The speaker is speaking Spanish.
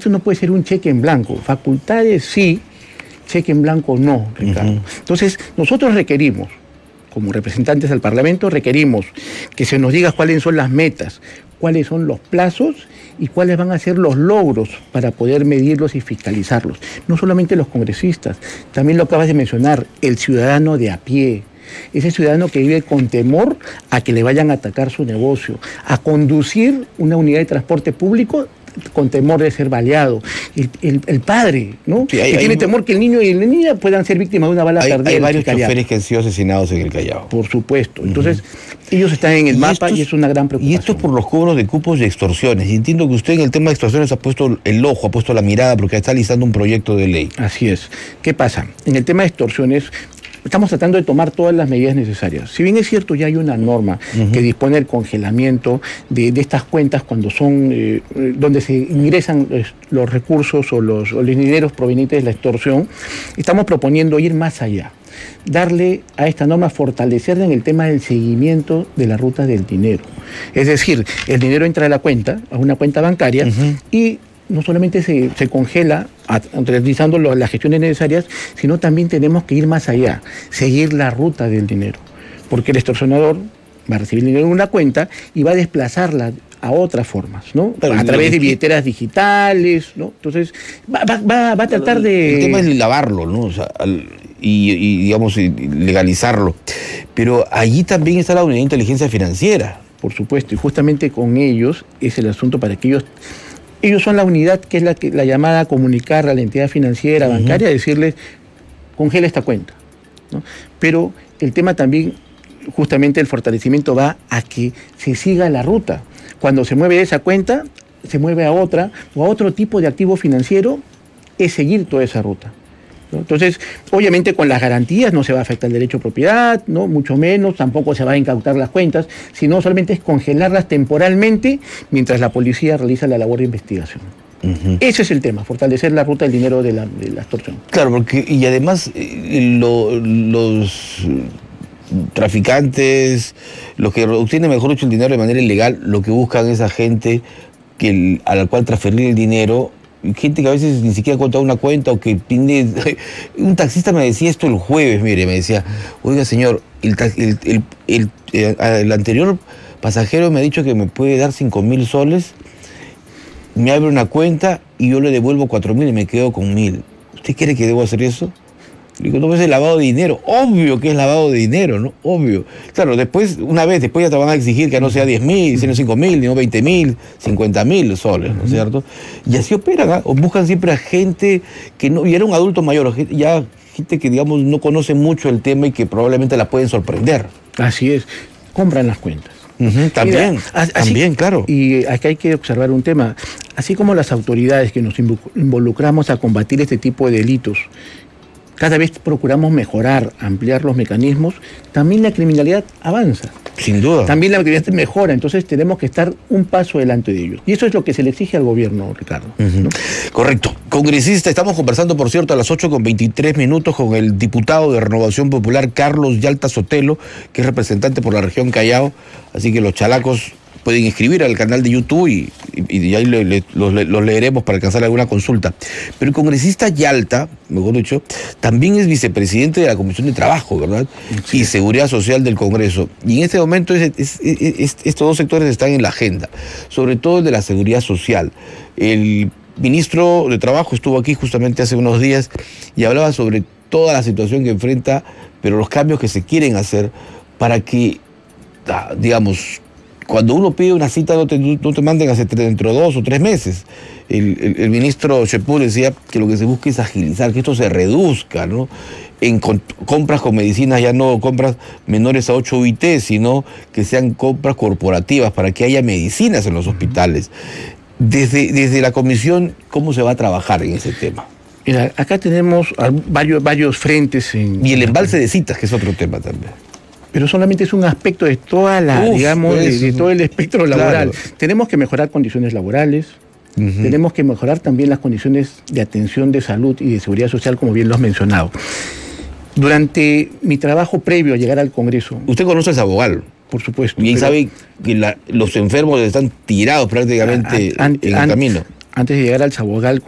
esto no puede ser un cheque en blanco. Facultades sí, cheque en blanco no, Ricardo. Entonces, nosotros requerimos, como representantes del Parlamento, requerimos que se nos diga cuáles son las metas, cuáles son los plazos y cuáles van a ser los logros para poder medirlos y fiscalizarlos. No solamente los congresistas, también lo acabas de mencionar, el ciudadano de a pie. Ese ciudadano que vive con temor a que le vayan a atacar su negocio, a conducir una unidad de transporte público con temor de ser baleado. El padre, ¿no? Sí, que tiene temor que el niño y la niña puedan ser víctimas de una bala perdida. Hay varios choferes que han sido asesinados en el Callao. Por supuesto. Entonces, ellos están en el mapa y es una gran preocupación. Y esto es por los cobros de cupos y extorsiones. Y entiendo que usted en el tema de extorsiones ha puesto el ojo, ha puesto la mirada, porque está listando un proyecto de ley. Así es. ¿Qué pasa? En el tema de extorsiones, estamos tratando de tomar todas las medidas necesarias. Si bien es cierto, ya hay una norma que dispone el congelamiento de estas cuentas cuando son, donde se ingresan los recursos o los dineros provenientes de la extorsión, estamos proponiendo ir más allá. Darle a esta norma, fortalecerla en el tema del seguimiento de la ruta del dinero. Es decir, el dinero entra a la cuenta, a una cuenta bancaria, y no solamente se congela realizando las gestiones necesarias, sino también tenemos que ir más allá, seguir la ruta del dinero, porque el extorsionador va a recibir dinero en una cuenta y va a desplazarla a otras formas, ¿no? A través de billeteras digitales, ¿no? Entonces, va a tratar de... El tema es lavarlo, ¿no? O sea, y digamos, legalizarlo. Pero allí también está la unidad de inteligencia financiera. Por supuesto, y justamente con ellos es el asunto para que ellos son la unidad que es la llamada a comunicar a la entidad financiera, bancaria, decirles, congela esta cuenta, ¿no? Pero el tema también, justamente el fortalecimiento va a que se siga la ruta. Cuando se mueve de esa cuenta, se mueve a otra o a otro tipo de activo financiero, es seguir toda esa ruta, ¿no? Entonces, obviamente con las garantías no se va a afectar el derecho a propiedad, ¿no? Mucho menos, tampoco se va a incautar las cuentas, sino solamente es congelarlas temporalmente mientras la policía realiza la labor de investigación. Ese es el tema, fortalecer la ruta del dinero de la extorsión. Claro, porque y además los traficantes, los que obtienen, mejor dicho, el dinero de manera ilegal, lo que buscan es a gente a la cual transferir el dinero. Gente que a veces ni siquiera ha contado una cuenta o que tiene... Un taxista me decía esto el jueves, mire, me decía, oiga señor, el anterior pasajero me ha dicho que me puede dar 5.000 soles, me abre una cuenta y yo le devuelvo 4.000 y me quedo con 1.000. ¿Usted quiere que debo hacer eso? Le digo, no, es lavado de dinero. Obvio que es lavado de dinero, ¿no? Obvio. Claro, después ya te van a exigir que no sea 10.000, sino 5.000, no 20.000, 50.000 soles, ¿no es cierto? Y así operan, ¿eh? O buscan siempre a gente que no, y era un adulto mayor, ya gente que, digamos, no conoce mucho el tema y que probablemente la pueden sorprender. Así es, compran las cuentas. También, mira, también, claro. Y aquí hay que observar un tema. Así como las autoridades que nos involucramos a combatir este tipo de delitos, cada vez procuramos mejorar, ampliar los mecanismos, también la criminalidad avanza. Sin duda. También la criminalidad mejora, entonces tenemos que estar un paso delante de ellos. Y eso es lo que se le exige al gobierno, Ricardo, ¿no? Correcto. Congresista, estamos conversando, por cierto, a las 8:23 con el diputado de Renovación Popular, Carlos Yalta Sotelo, que es representante por la región Callao, así que los chalacos pueden inscribir al canal de YouTube y ahí los leeremos para alcanzar alguna consulta. Pero el congresista Yalta, mejor dicho, también es vicepresidente de la Comisión de Trabajo, ¿verdad? Sí. Y Seguridad Social del Congreso. Y en este momento estos dos sectores están en la agenda, sobre todo el de la seguridad social. El ministro de Trabajo estuvo aquí justamente hace unos días y hablaba sobre toda la situación que enfrenta, pero los cambios que se quieren hacer para que, digamos, cuando uno pide una cita no te manden hace dentro de 2 o 3 meses. El ministro Chepú decía que lo que se busca es agilizar, que esto se reduzca, ¿no? En compras con medicinas, ya no compras menores a 8 UIT, sino que sean compras corporativas para que haya medicinas en los hospitales. Desde la comisión, ¿cómo se va a trabajar en ese tema? Mira, acá tenemos varios frentes. Y el embalse de citas, que es otro tema también. Pero solamente es un aspecto de toda la, de todo el espectro laboral. Claro. Tenemos que mejorar condiciones laborales, tenemos que mejorar también las condiciones de atención de salud y de seguridad social, como bien lo has mencionado. Durante mi trabajo previo a llegar al Congreso... Usted conoce a Sabogal. Por supuesto. Bien sabe que los enfermos están tirados prácticamente en el camino. antes de llegar al Sabogal,